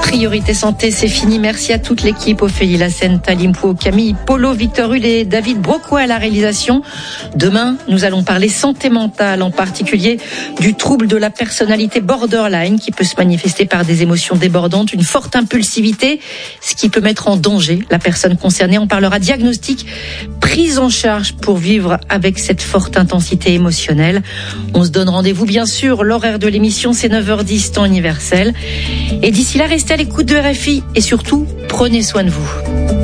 Priorité santé, c'est fini. Merci à toute l'équipe, Ophélie Lassène, Talimpo, Camille Polo, Victor Hull et David Brocquois à la réalisation. Demain, nous allons parler santé mentale, en particulier du trouble de la personnalité borderline qui peut se manifester par des émotions débordantes, une forte impulsivité, ce qui peut mettre en danger la personne concernée. On parlera diagnostic, prise en charge pour vivre avec cette forte intensité émotionnelle. On se donne rendez-vous, bien sûr. L'horaire de l'émission, c'est 9h10, temps universel. Et d'ici là, restez à l'écoute de RFI et surtout, prenez soin de vous.